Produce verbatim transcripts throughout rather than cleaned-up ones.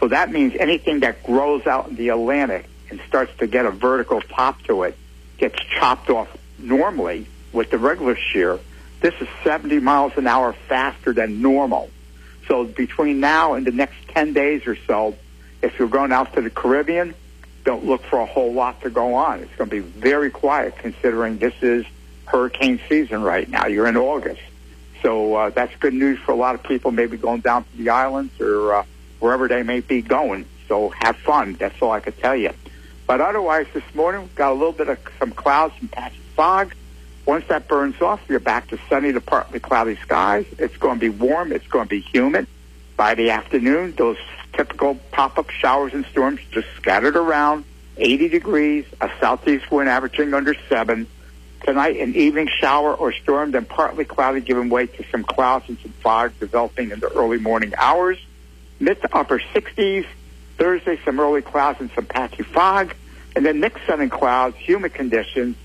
So that means anything that grows out in the Atlantic and starts to get a vertical top to it gets chopped off normally with the regular shear. This is seventy miles an hour faster than normal. So between now and the next ten days or so, if you're going out to the Caribbean, don't look for a whole lot to go on. It's going to be very quiet considering this is hurricane season right now. You're in August. So uh, that's good news for a lot of people maybe going down to the islands or uh, wherever they may be going. So have fun. That's all I could tell you. But otherwise, this morning, we've got a little bit of some clouds and patchy fog. Once that burns off, you're back to sunny to partly cloudy skies. It's going to be warm. It's going to be humid. By the afternoon, those typical pop-up showers and storms just scattered around, eighty degrees, a southeast wind averaging under seven. Tonight, an evening shower or storm, then partly cloudy, giving way to some clouds and some fog developing in the early morning hours. Mid to upper sixties. Thursday, some early clouds and some patchy fog. And then mixed sun and clouds, humid conditions.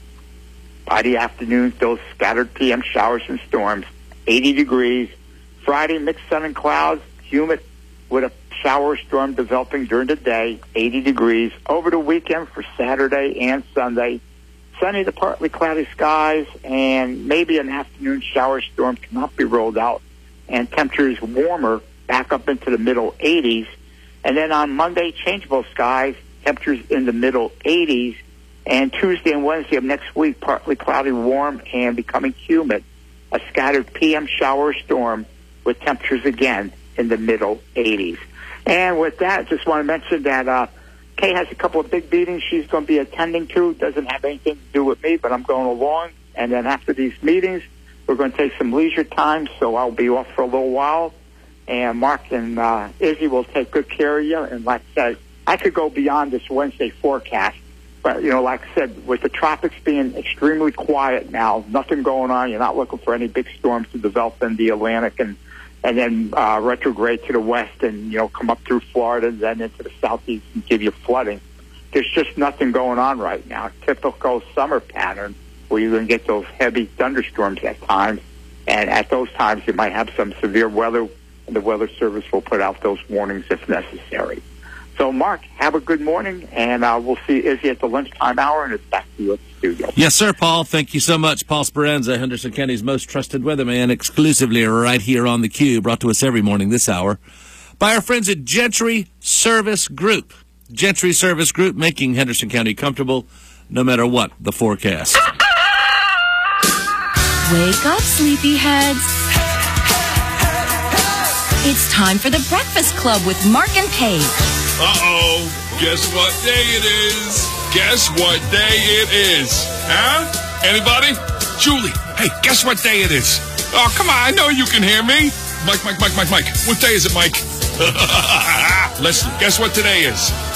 By the afternoon, those scattered P M showers and storms, eighty degrees. Friday, mixed sun and clouds, humid with a shower or storm developing during the day, eighty degrees. Over the weekend for Saturday and Sunday, sunny to partly cloudy skies, and maybe an afternoon shower storm cannot be rolled out, and temperatures warmer back up into the middle eighties. And then on Monday, changeable skies, temperatures in the middle eighties. And Tuesday and Wednesday of next week, partly cloudy, warm, and becoming humid. A scattered P M shower or storm with temperatures again in the middle eighties. And with that, just want to mention that uh, Kay has a couple of big meetings she's going to be attending to. Doesn't have anything to do with me, but I'm going along. And then after these meetings, we're going to take some leisure time, so I'll be off for a little while. And Mark and uh, Izzy will take good care of you. And like I said, I could go beyond this Wednesday forecast. But, you know, like I said, with the tropics being extremely quiet now, nothing going on, you're not looking for any big storms to develop in the Atlantic and and then uh, retrograde to the west and, you know, come up through Florida and then into the southeast and give you flooding. There's just nothing going on right now. Typical summer pattern where you're going to get those heavy thunderstorms at times. And at those times, you might have some severe weather, and the Weather Service will put out those warnings if necessary. So, Mark, have a good morning, and uh, we'll see Izzy at the lunchtime hour, and it's back to you at the studio. Yes, sir, Paul. Thank you so much. Paul Speranza, Henderson County's most trusted weatherman, exclusively right here on the Q, brought to us every morning this hour by our friends at Gentry Service Group. Gentry Service Group, making Henderson County comfortable no matter what the forecast. Wake up, sleepyheads. It's time for the Breakfast Club with Mark and Paige. Uh-oh. Guess what day it is? Guess what day it is? Huh? Anybody? Julie, hey, guess what day it is? Oh, come on, I know you can hear me. Mike, Mike, Mike, Mike, Mike. What day is it, Mike? Listen, guess what today is?